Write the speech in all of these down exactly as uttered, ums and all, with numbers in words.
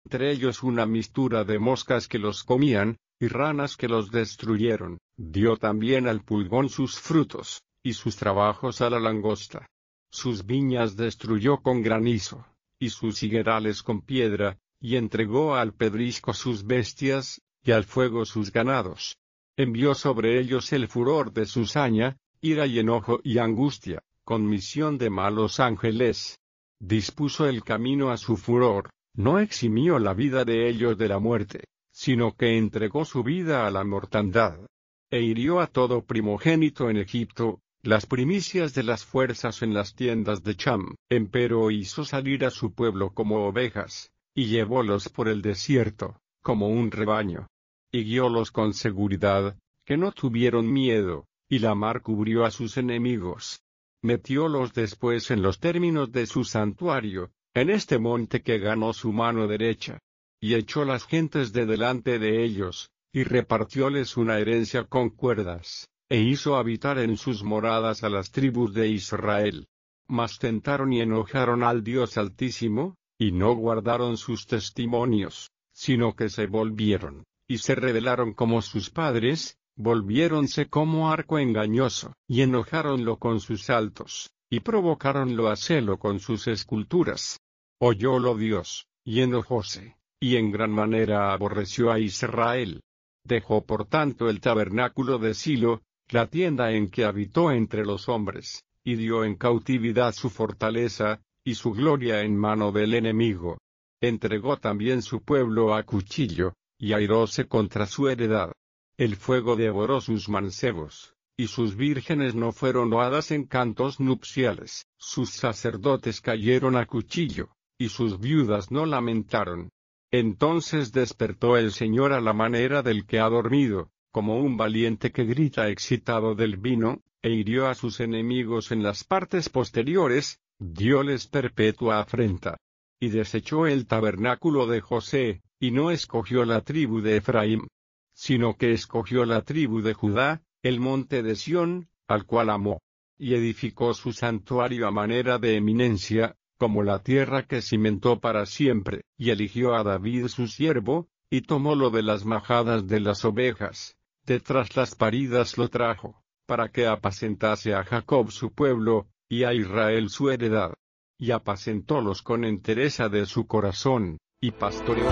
entre ellos una mistura de moscas que los comían, y ranas que los destruyeron. Dio también al pulgón sus frutos, y sus trabajos a la langosta. Sus viñas destruyó con granizo, y sus higuerales con piedra, y entregó al pedrisco sus bestias, y al fuego sus ganados. Envió sobre ellos el furor de su saña, ira y enojo y angustia, con misión de malos ángeles. Dispuso el camino a su furor, no eximió la vida de ellos de la muerte, sino que entregó su vida a la mortandad. E hirió a todo primogénito en Egipto, las primicias de las fuerzas en las tiendas de Cham. Empero hizo salir a su pueblo como ovejas, y llevólos por el desierto, como un rebaño. Y guiólos con seguridad, que no tuvieron miedo, y la mar cubrió a sus enemigos. Metiólos después en los términos de su santuario, en este monte que ganó su mano derecha. Y echó las gentes de delante de ellos, y repartióles una herencia con cuerdas, e hizo habitar en sus moradas a las tribus de Israel. Mas tentaron y enojaron al Dios Altísimo, y no guardaron sus testimonios, sino que se volvieron, y se rebelaron como sus padres, volviéronse como arco engañoso, y enojáronlo con sus altos, y provocáronlo a celo con sus esculturas. Oyólo Dios, y enojóse, y en gran manera aborreció a Israel. Dejó por tanto el tabernáculo de Silo, la tienda en que habitó entre los hombres, y dio en cautividad su fortaleza, y su gloria en mano del enemigo. Entregó también su pueblo a cuchillo, y airóse contra su heredad. El fuego devoró sus mancebos, y sus vírgenes no fueron loadas en cantos nupciales. Sus sacerdotes cayeron a cuchillo, y sus viudas no lamentaron. Entonces despertó el Señor a la manera del que ha dormido, como un valiente que grita excitado del vino, e hirió a sus enemigos en las partes posteriores, dióles perpetua afrenta. Y desechó el tabernáculo de José, y no escogió la tribu de Efraín, sino que escogió la tribu de Judá, el monte de Sión, al cual amó. Y edificó su santuario a manera de eminencia, como la tierra que cimentó para siempre, y eligió a David su siervo, y tomólo de las majadas de las ovejas, de tras las paridas lo trajo, para que apacentase a Jacob su pueblo, y a Israel su heredad. Y apacentólos con entereza de su corazón, y pastoreó.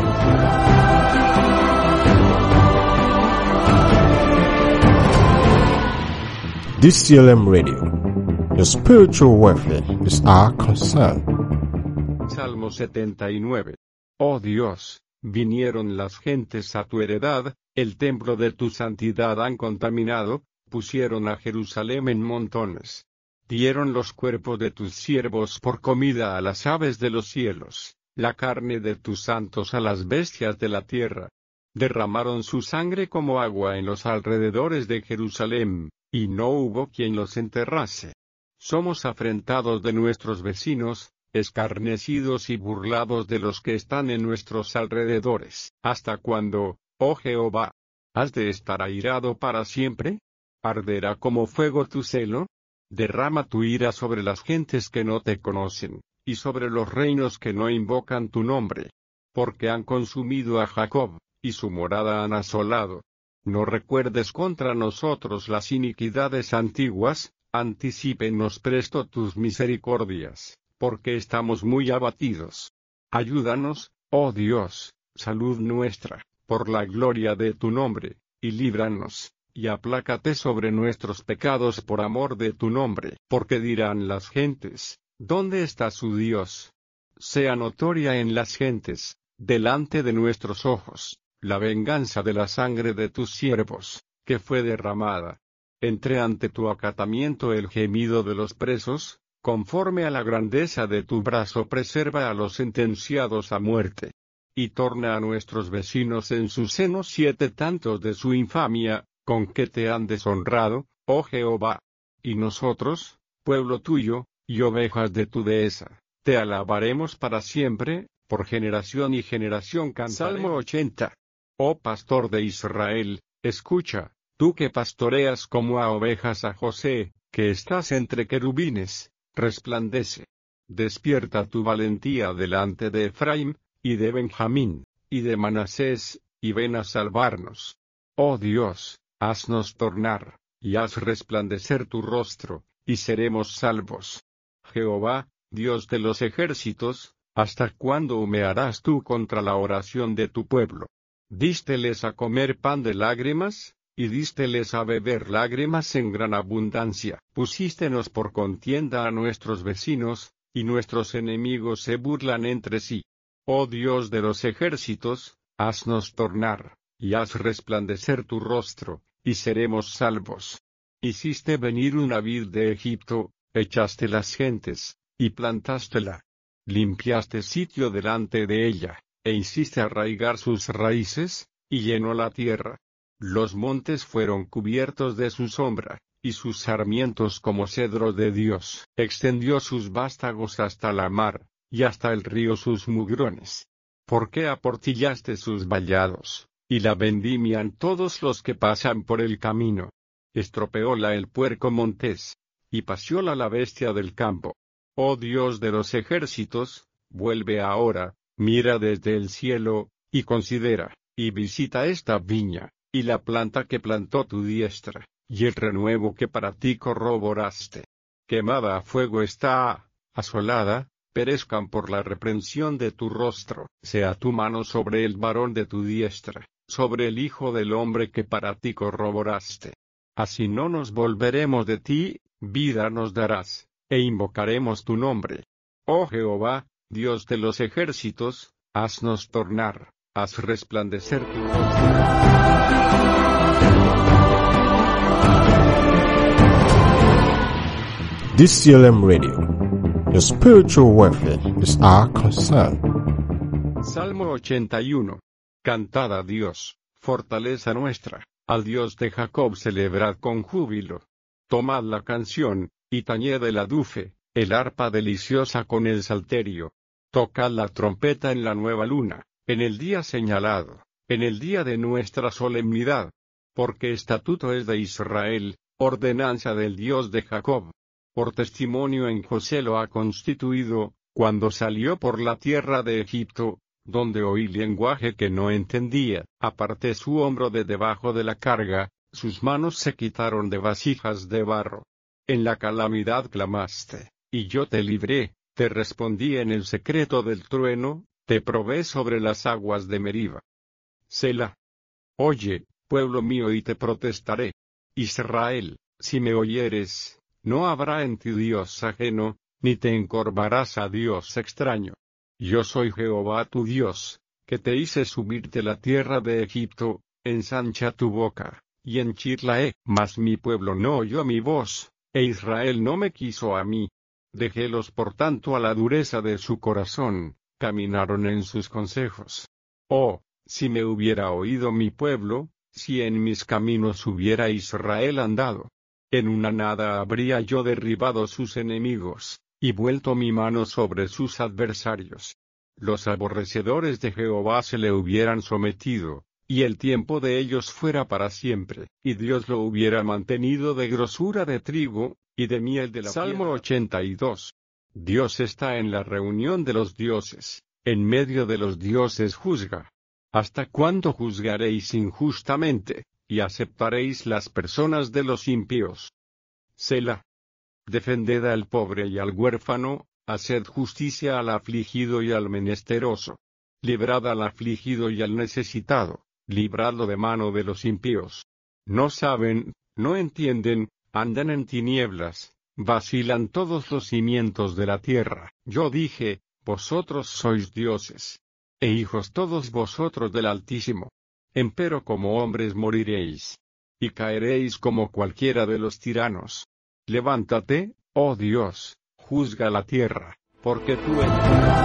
D C L M Radio. Your spiritual welfare is our concern. Salmo setenta y nueve. Oh Dios, vinieron las gentes a tu heredad, el templo de tu santidad han contaminado, pusieron a Jerusalén en montones. Dieron los cuerpos de tus siervos por comida a las aves de los cielos, la carne de tus santos a las bestias de la tierra. Derramaron su sangre como agua en los alrededores de Jerusalén, y no hubo quien los enterrase. Somos afrentados de nuestros vecinos, escarnecidos y burlados de los que están en nuestros alrededores. ¿Hasta cuándo, oh Jehová? ¿Has de estar airado para siempre? ¿Arderá como fuego tu celo? Derrama tu ira sobre las gentes que no te conocen, y sobre los reinos que no invocan tu nombre. Porque han consumido a Jacob, y su morada han asolado. No recuerdes contra nosotros las iniquidades antiguas, anticípenos presto tus misericordias, porque estamos muy abatidos. Ayúdanos, oh Dios, salud nuestra, por la gloria de tu nombre, y líbranos, y aplácate sobre nuestros pecados por amor de tu nombre. Porque dirán las gentes, ¿dónde está su Dios? Sea notoria en las gentes, delante de nuestros ojos, la venganza de la sangre de tus siervos, que fue derramada. Entre ante tu acatamiento el gemido de los presos, conforme a la grandeza de tu brazo preserva a los sentenciados a muerte. Y torna a nuestros vecinos en su seno siete tantos de su infamia, con que te han deshonrado, oh Jehová. Y nosotros, pueblo tuyo, y ovejas de tu dehesa, te alabaremos para siempre, por generación y generación cantaremos. Salmo ochenta. Oh pastor de Israel, escucha, tú que pastoreas como a ovejas a José, que estás entre querubines, resplandece. Despierta tu valentía delante de Efraín, y de Benjamín, y de Manasés, y ven a salvarnos. Oh Dios, haznos tornar, y haz resplandecer tu rostro, y seremos salvos. Jehová, Dios de los ejércitos, ¿hasta cuándo humearás tú contra la oración de tu pueblo? Dísteles a comer pan de lágrimas, y dísteles a beber lágrimas en gran abundancia. Pusístenos por contienda a nuestros vecinos, y nuestros enemigos se burlan entre sí. Oh Dios de los ejércitos, haznos tornar, y haz resplandecer tu rostro, y seremos salvos. Hiciste venir una vid de Egipto, echaste las gentes, y plantástela. Limpiaste sitio delante de ella, e hiciste arraigar sus raíces, y llenó la tierra. Los montes fueron cubiertos de su sombra, y sus sarmientos como cedro de Dios. Extendió sus vástagos hasta la mar, y hasta el río sus mugrones. ¿Por qué aportillaste sus vallados, y la vendimian todos los que pasan por el camino? Estropeóla el puerco montés, y pacióla la bestia del campo. Oh Dios de los ejércitos, vuelve ahora, mira desde el cielo, y considera, y visita esta viña, y la planta que plantó tu diestra, y el renuevo que para ti corroboraste. Quemada a fuego está, asolada, perezcan por la reprensión de tu rostro. Sea tu mano sobre el varón de tu diestra, sobre el hijo del hombre que para ti corroboraste. Así no nos volveremos de ti, vida nos darás, e invocaremos tu nombre. Oh Jehová, Dios de los ejércitos, haznos tornar, haz resplandecer tu rostro. D C L M Radio. Your spiritual welfare is our concern. Salmo ochenta y uno. Cantad a Dios, fortaleza nuestra, al Dios de Jacob celebrad con júbilo. Tomad la canción, y tañed el adufe, el arpa deliciosa con el salterio. Tocad la trompeta en la nueva luna, en el día señalado, en el día de nuestra solemnidad. Porque estatuto es de Israel, ordenanza del Dios de Jacob. Por testimonio en José lo ha constituido, cuando salió por la tierra de Egipto, donde oí lenguaje que no entendía, aparté su hombro de debajo de la carga, sus manos se quitaron de vasijas de barro. En la calamidad clamaste, y yo te libré, te respondí en el secreto del trueno, te probé sobre las aguas de Meriba. Selah. Oye, pueblo mío, y te protestaré. Israel, si me oyeres, no habrá en ti Dios ajeno, ni te encorvarás a Dios extraño. Yo soy Jehová tu Dios, que te hice subir de la tierra de Egipto, ensancha tu boca, y henchirla he. Mas mi pueblo no oyó mi voz, e Israel no me quiso a mí. Dejélos por tanto a la dureza de su corazón, caminaron en sus consejos. Oh, si me hubiera oído mi pueblo, si en mis caminos hubiera Israel andado. En una nada habría yo derribado sus enemigos, y vuelto mi mano sobre sus adversarios. Los aborrecedores de Jehová se le hubieran sometido, y el tiempo de ellos fuera para siempre, y Dios lo hubiera mantenido de grosura de trigo, y de miel de la Salmo piedra. ochenta y dos. Dios está en la reunión de los dioses, en medio de los dioses juzga. ¿Hasta cuándo juzgaréis injustamente, y aceptaréis las personas de los impíos? Selah. Defended al pobre y al huérfano, haced justicia al afligido y al menesteroso. Librad al afligido y al necesitado, libradlo de mano de los impíos. No saben, no entienden, andan en tinieblas, vacilan todos los cimientos de la tierra. Yo dije, vosotros sois dioses, e hijos todos vosotros del Altísimo. Empero como hombres moriréis, y caeréis como cualquiera de los tiranos. Levántate, oh Dios, juzga la tierra, porque tú eres.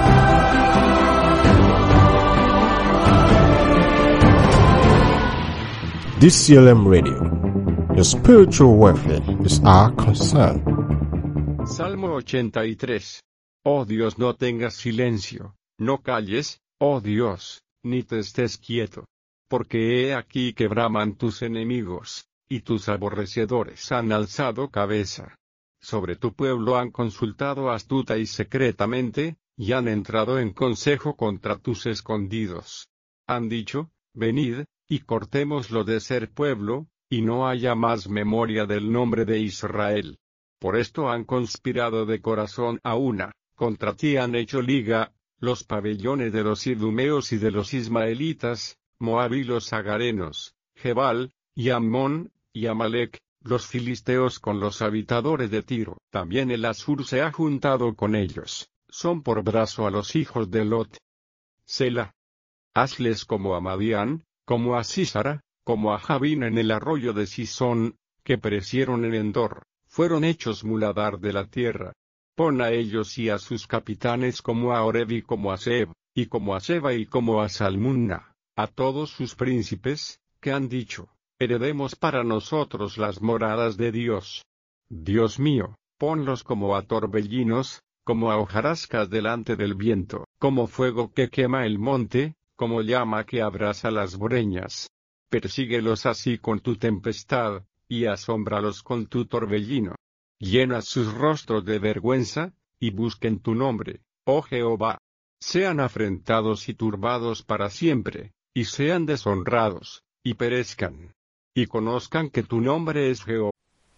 D C L M Radio. Your spiritual welfare is our concern. Salmo ochenta y tres. Oh Dios, no tengas silencio, no calles, oh Dios, ni te estés quieto. Porque he aquí que braman tus enemigos, y tus aborrecedores han alzado cabeza. Sobre tu pueblo han consultado astuta y secretamente, y han entrado en consejo contra tus escondidos. Han dicho, venid, y cortémoslo de ser pueblo, y no haya más memoria del nombre de Israel. Por esto han conspirado de corazón a una, contra ti han hecho liga, los pabellones de los idumeos y de los ismaelitas, Moab y los agarenos, Jebal, y Ammón, y Amalec, los filisteos con los habitadores de Tiro. También el Asur se ha juntado con ellos, son por brazo a los hijos de Lot. Selah. Hazles como a Madián, como a Sísara, como a Jabín en el arroyo de Sisón, que perecieron en Endor, fueron hechos muladar de la tierra. Pon a ellos y a sus capitanes como a Oreb y como a Seb, y como a Seba y como a Salmunna, a todos sus príncipes, que han dicho, heredemos para nosotros las moradas de Dios. Dios mío, ponlos como a torbellinos, como a hojarascas delante del viento, como fuego que quema el monte, como llama que abrasa las breñas. Persíguelos así con tu tempestad, y asómbralos con tu torbellino. Llena sus rostros de vergüenza, y busquen tu nombre, oh Jehová. Sean afrentados y turbados para siempre, y sean deshonrados, y perezcan. Y conozcan que tu nombre es Jehová.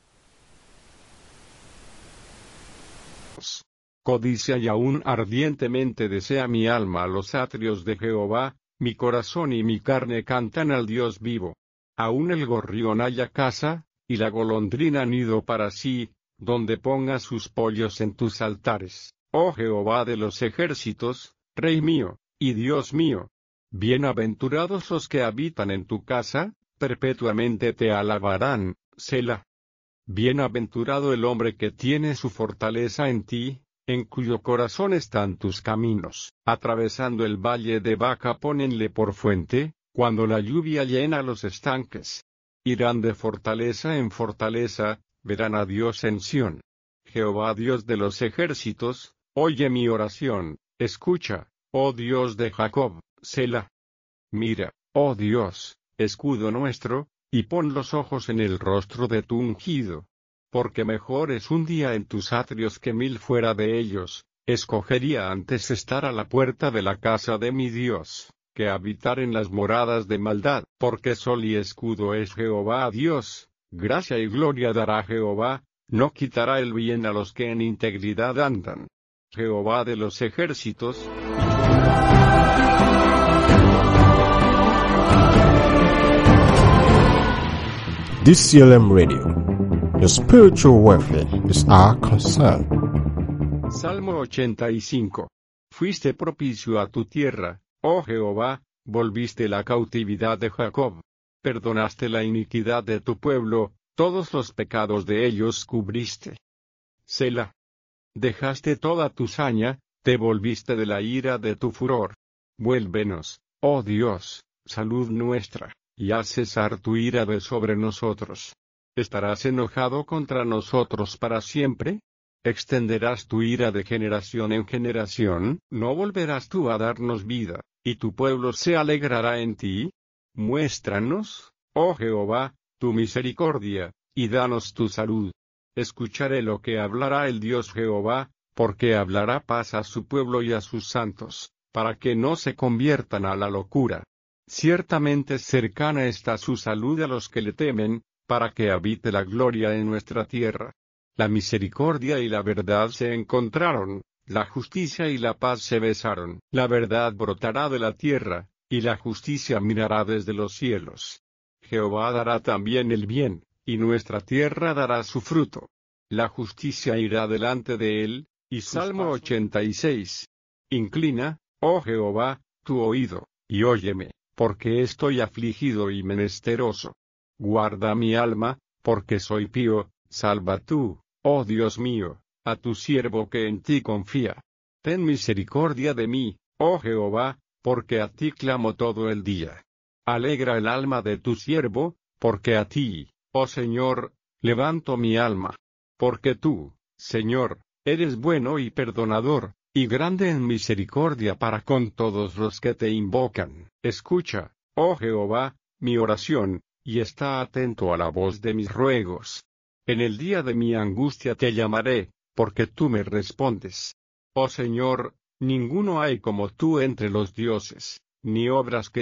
Codicia y aún ardientemente desea mi alma los atrios de Jehová, mi corazón y mi carne cantan al Dios vivo. Aún el gorrión halla casa, y la golondrina nido para sí, donde ponga sus pollos en tus altares, oh Jehová de los ejércitos, Rey mío, y Dios mío. Bienaventurados los que habitan en tu casa, perpetuamente te alabarán, Selah. Bienaventurado el hombre que tiene su fortaleza en ti, en cuyo corazón están tus caminos. Atravesando el valle de Baca pónenle por fuente, cuando la lluvia llena los estanques. Irán de fortaleza en fortaleza, verán a Dios en Sión. Jehová Dios de los ejércitos, oye mi oración, escucha, oh Dios de Jacob, Selah. Mira, oh Dios, escudo nuestro, y pon los ojos en el rostro de tu ungido. Porque mejor es un día en tus atrios que mil fuera de ellos, escogería antes estar a la puerta de la casa de mi Dios, que habitar en las moradas de maldad. Porque sol y escudo es Jehová Dios, gracia y gloria dará Jehová, no quitará el bien a los que en integridad andan. Jehová de los ejércitos. D C L M Radio. Your spiritual welfare is our concern. Salmo ochenta y cinco. Fuiste propicio a tu tierra, oh Jehová, volviste la cautividad de Jacob. Perdonaste la iniquidad de tu pueblo, todos los pecados de ellos cubriste. Selah. Dejaste toda tu saña, te volviste de la ira de tu furor. Vuélvenos, oh Dios, salud nuestra, y haz cesar tu ira de sobre nosotros. ¿Estarás enojado contra nosotros para siempre? ¿Extenderás tu ira de generación en generación? ¿No volverás tú a darnos vida, y tu pueblo se alegrará en ti? Muéstranos, oh Jehová, tu misericordia, y danos tu salud. Escucharé lo que hablará el Dios Jehová, porque hablará paz a su pueblo y a sus santos, para que no se conviertan a la locura. Ciertamente cercana está su salud a los que le temen, para que habite la gloria en nuestra tierra. La misericordia y la verdad se encontraron, la justicia y la paz se besaron. La verdad brotará de la tierra, y la justicia mirará desde los cielos. Jehová dará también el bien, y nuestra tierra dará su fruto. La justicia irá delante de él. Y Salmo ochenta y seis. Inclina, oh Jehová, tu oído, y óyeme, porque estoy afligido y menesteroso. Guarda mi alma, porque soy pío, salva tú, oh Dios mío, a tu siervo que en ti confía. Ten misericordia de mí, oh Jehová, porque a ti clamo todo el día. Alegra el alma de tu siervo, porque a ti, oh Señor, levanto mi alma. Porque tú, Señor, eres bueno y perdonador, y grande en misericordia para con todos los que te invocan. Escucha, oh Jehová, mi oración, y está atento a la voz de mis ruegos. En el día de mi angustia te llamaré, porque tú me respondes. Oh Señor, Ninguno hay como tú entre los dioses, ni obras que